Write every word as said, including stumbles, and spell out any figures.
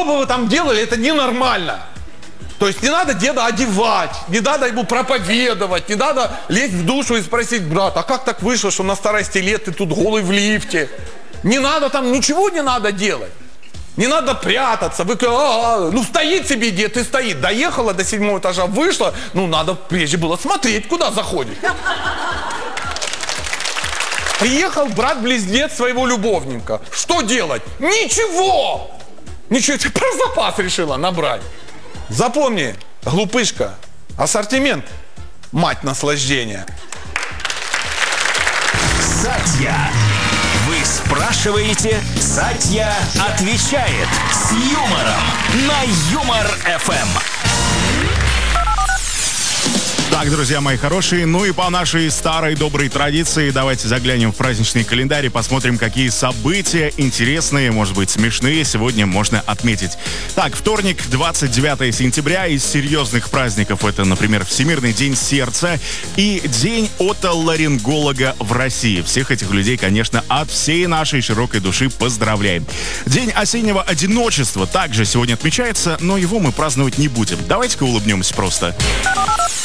что бы вы там делали, это ненормально. То есть не надо деда одевать, не надо ему проповедовать, не надо лезть в душу и спросить: брат, а как так вышло, что на старости лет ты тут голый в лифте? Не надо там, ничего не надо делать. Не надо прятаться. Вы, а-а-а, ну стоит себе дед и стоит. Доехала до седьмого этажа, вышла, ну надо прежде было смотреть, куда заходит. Приехал брат-близнец своего любовника. Что делать? Ничего! Ничего, ты про запас решила набрать. Запомни, глупышка, ассортимент – мать наслаждения. Сатья. Вы спрашиваете, Сатья отвечает с юмором на Юмор-эф эм. Так, друзья мои хорошие, ну и по нашей старой доброй традиции давайте заглянем в праздничный календарь и посмотрим, какие события интересные, может быть, смешные сегодня можно отметить. Так, вторник, двадцать девятое сентября. Из серьезных праздников это, например, Всемирный день сердца и День отоларинголога в России. Всех этих людей, конечно, от всей нашей широкой души поздравляем. День осеннего одиночества также сегодня отмечается, но его мы праздновать не будем. Давайте-ка улыбнемся просто.